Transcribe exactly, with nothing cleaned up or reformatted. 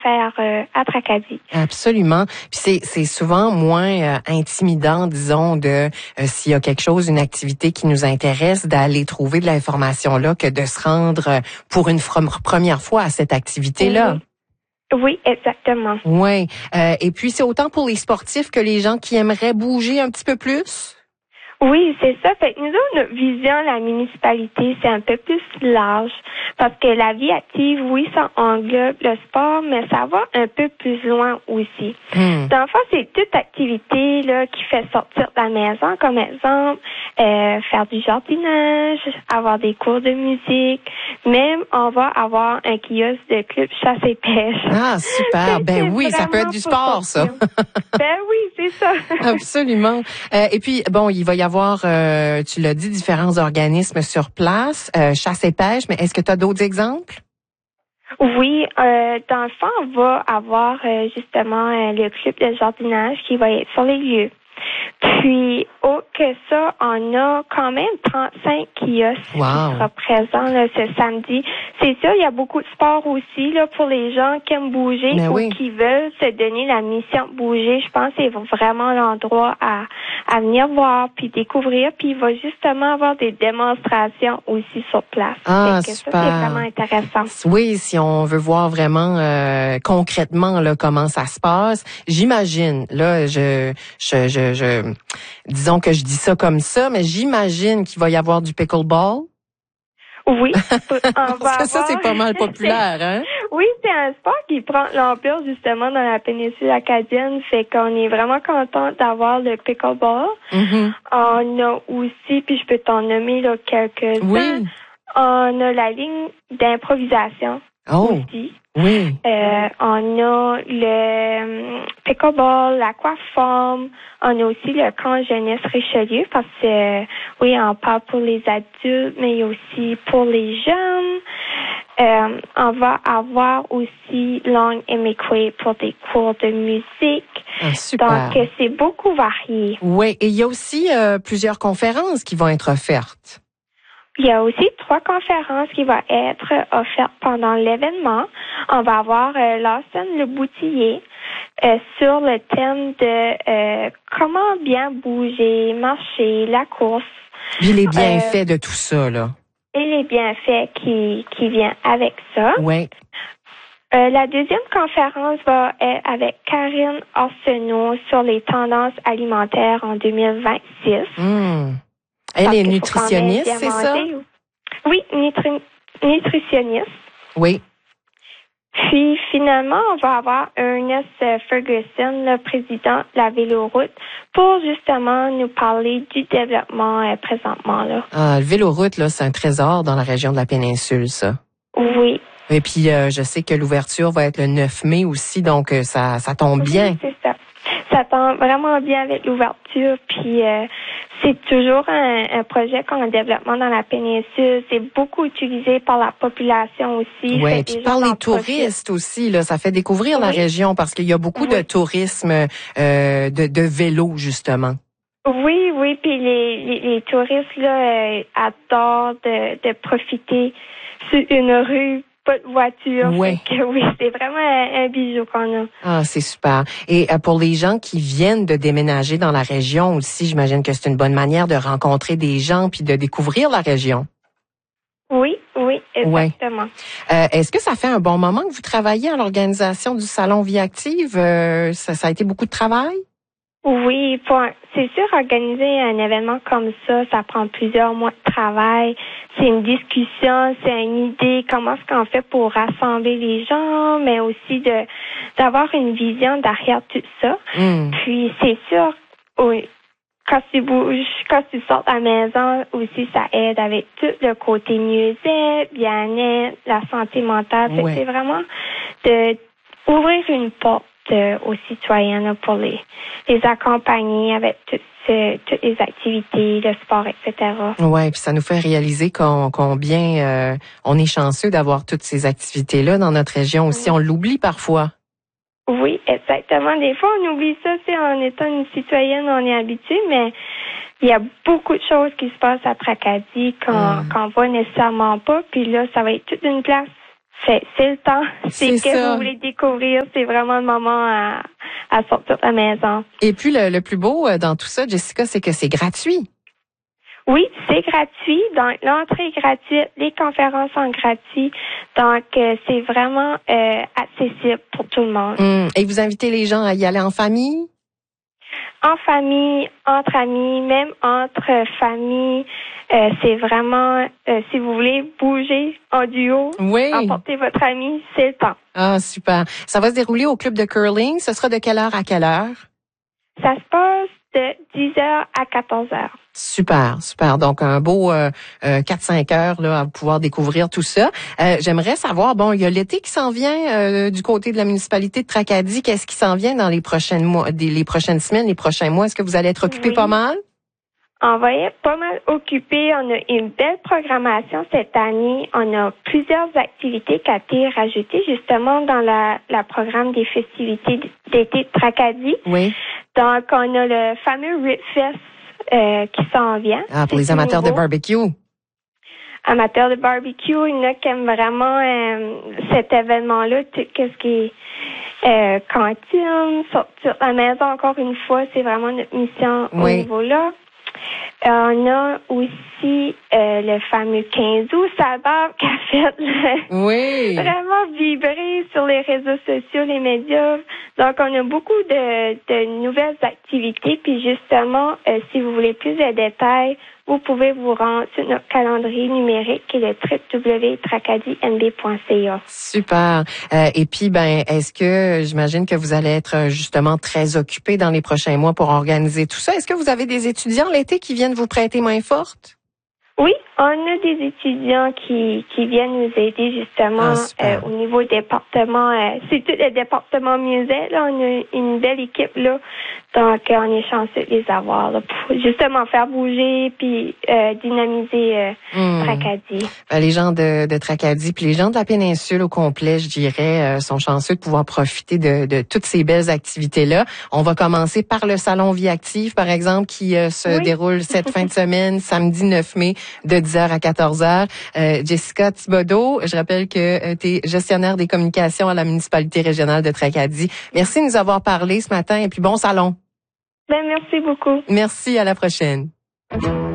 faire euh, à Tracadie. Absolument. Puis c'est c'est souvent moins euh, intimidant, disons, de euh, s'il y a quelque chose, une activité qui nous intéresse, d'aller trouver de l'information là que de se rendre euh, pour une from- première fois à cette activité-là. Oui, oui exactement. Oui. Euh, et puis c'est autant pour les sportifs que les gens qui aimeraient bouger un petit peu plus? Oui, c'est ça. Fait que nous autres, notre vision, la municipalité, c'est un peu plus large. Parce que la vie active, oui, ça englobe le sport, mais ça va un peu plus loin aussi. Hmm. Dans le fond, c'est toute activité là qui fait sortir de la maison, comme exemple, euh, faire du jardinage, avoir des cours de musique. Même, on va avoir un kiosque de club chasse et pêche. Ah, super. Ben oui, ça peut être du sport, ça. Ben oui, c'est ça. Absolument. Euh, et puis, bon, il va y avoir, euh, tu l'as dit, différents organismes sur place, euh, chasse et pêche, mais est-ce que tu as d'autres exemples? Oui, euh, dans le fond, on va avoir euh, justement euh, le club de jardinage qui va être sur les lieux. Puis, autre que ça, on a quand même trente-cinq kiosques Wow. qui seront présents là, ce samedi. C'est sûr, il y a beaucoup de sport aussi là pour les gens qui aiment bouger Mais ou oui. qui veulent se donner la mission de bouger. Je pense que c'est vraiment l'endroit à, à venir voir puis découvrir. Puis, il va justement avoir des démonstrations aussi sur place. Ah, fait que super. ça, c'est vraiment intéressant. Oui, si on veut voir vraiment euh, concrètement là comment ça se passe, j'imagine. Là, je, je, je, je, disons que je dis ça comme ça, mais j'imagine qu'il va y avoir du pickleball. Oui, on va Parce que ça, avoir... c'est pas mal populaire, hein? Oui, c'est un sport qui prend l'ampleur justement dans la péninsule acadienne, fait qu'on est vraiment content d'avoir le pickleball. Mm-hmm. On a aussi, puis je peux t'en nommer là, quelques-uns, Oui. on a la ligne d'improvisation Oh. aussi. Oui. Euh, on a le pickleball, l'aquaforme, on a aussi le camp jeunesse Richelieu parce que, euh, oui, on parle pour les adultes, mais il y a aussi pour les jeunes. Euh, on va avoir aussi Long et McQuaid pour des cours de musique. Ah, super. Donc, c'est beaucoup varié. Oui, et il y a aussi euh, plusieurs conférences qui vont être offertes. Il y a aussi trois conférences qui vont être offertes pendant l'événement. On va avoir euh, Lawson Le Boutillier euh, sur le thème de euh, comment bien bouger, marcher, la course. Puis les bienfaits euh, de tout ça, là. Et les bienfaits qui, qui viennent avec ça. Oui. Euh, la deuxième conférence va être avec Karine Arsenault sur les tendances alimentaires en deux mille vingt-six. Mmh. Elle est nutritionniste, c'est ça? Oui, nutri- nutritionniste. Oui. Puis, finalement, on va avoir Ernest Ferguson, le président de la Véloroute, pour justement nous parler du développement euh, présentement. Là. Ah, le Véloroute, là, c'est un trésor dans la région de la péninsule, ça. Oui. Et puis, euh, je sais que l'ouverture va être le neuf mai aussi, donc euh, ça, ça tombe bien. Oui, c'est ça. Ça tombe vraiment bien avec l'ouverture, puis euh, c'est toujours un, un projet qu'on a en développement dans la péninsule. C'est beaucoup utilisé par la population aussi. Oui, puis par les touristes aussi, là, ça fait découvrir oui. la région parce qu'il y a beaucoup oui. de tourisme euh, de, de vélo, justement. Oui, oui, puis les, les, les touristes là euh, adorent de, de profiter sur une rue. Pas de voiture. Oui. Que, oui, c'est vraiment un, un bijou qu'on a. Ah, c'est super. Et euh, pour les gens qui viennent de déménager dans la région aussi, j'imagine que c'est une bonne manière de rencontrer des gens puis de découvrir la région. Oui, oui, exactement. Ouais. Euh, est-ce que ça fait un bon moment que vous travaillez à l'organisation du Salon Vie Active? Euh, ça, ça a été beaucoup de travail? Oui, pour, c'est sûr, organiser un événement comme ça, ça prend plusieurs mois de travail. C'est une discussion, c'est une idée, comment est-ce qu'on fait pour rassembler les gens, mais aussi de d'avoir une vision derrière tout ça. Mm. Puis c'est sûr, oui, quand tu bouges, quand tu sors de la maison aussi, ça aide avec tout le côté mieux-être, bien-être, la santé mentale. Ouais. C'est vraiment de ouvrir une porte Euh, aux citoyens là, pour les, les accompagner avec toutes, euh, toutes les activités, le sport, et cetera. Oui, puis ça nous fait réaliser qu'on, combien euh, on est chanceux d'avoir toutes ces activités-là dans notre région aussi. Oui. On l'oublie parfois. Oui, exactement. Des fois, on oublie ça, c'est en étant une citoyenne, on est habitué, mais il y a beaucoup de choses qui se passent à Tracadie qu'on mmh. qu'on voit nécessairement pas. Puis là, ça va être toute une place C'est, c'est le temps. C'est, C'est que ça. vous voulez découvrir. C'est vraiment le moment à, à sortir de la maison. Et puis, le, le plus beau euh, dans tout ça, Jessica, c'est que c'est gratuit. Oui, c'est gratuit. Donc, l'entrée est gratuite. Les conférences sont gratuites. Donc, euh, c'est vraiment euh, accessible pour tout le monde. Hum. Et vous invitez les gens à y aller en famille? En famille, entre amis, même entre familles. Euh, c'est vraiment, euh, si vous voulez bouger en duo, Oui. emporter votre ami, c'est le temps. Ah, super. Ça va se dérouler au club de curling. Ce sera de quelle heure à quelle heure? Ça se passe de dix heures à quatorze heures. Super, super. Donc, un beau euh, euh, quatre cinq heures là, à pouvoir découvrir tout ça. Euh, j'aimerais savoir, bon, il y a l'été qui s'en vient euh, du côté de la municipalité de Tracadie. Qu'est-ce qui s'en vient dans les prochaines mois, des, les prochaines semaines, les prochains mois? Est-ce que vous allez être occupé Oui. pas mal? On va être pas mal occupé. On a une belle programmation cette année. On a plusieurs activités qui ont été rajoutées justement dans la, la programme des festivités d'été de Tracadie. Oui. Donc, on a le fameux Rip Fest euh, qui s'en vient. Ah, pour C'est les amateurs nouveau. de barbecue. Amateurs de barbecue, il y en a qui aiment vraiment euh, cet événement-là, tout ce qui est euh, cantine, sortir à la maison encore une fois, c'est vraiment notre mission Oui. au niveau-là. Euh, on a aussi euh, le fameux quinze août, Sabab qui a fait le- Oui. vraiment vibrer sur les réseaux sociaux, les médias. Donc, on a beaucoup de, de nouvelles activités. Puis justement, euh, si vous voulez plus de détails, vous pouvez vous rendre sur notre calendrier numérique qui est le w w w point tracadie n b point c a. Super. Euh, et puis, ben, est-ce que j'imagine que vous allez être euh, justement très occupé dans les prochains mois pour organiser tout ça? Est-ce que vous avez des étudiants l'été qui viennent vous prêter main forte? Oui, on a des étudiants qui, qui viennent nous aider justement Ah, euh, au niveau département. Euh, c'est tout le département musée. Là, on a une belle équipe là, donc euh, on est chanceux de les avoir là, pour justement faire bouger puis euh, dynamiser euh, Hmm. Tracadie. Ben, les gens de, de Tracadie puis les gens de la péninsule au complet, je dirais, euh, sont chanceux de pouvoir profiter de, de toutes ces belles activités-là. On va commencer par le Salon Vie Active, par exemple, qui euh, se Oui. déroule cette fin de semaine, samedi neuf mai, de dix heures à quatorze heures. Euh, Jessica Thibodeau, je rappelle que euh, tu es gestionnaire des communications à la municipalité régionale de Tracadie. Merci de nous avoir parlé ce matin et puis bon salon. Ben merci beaucoup. Merci, à la prochaine.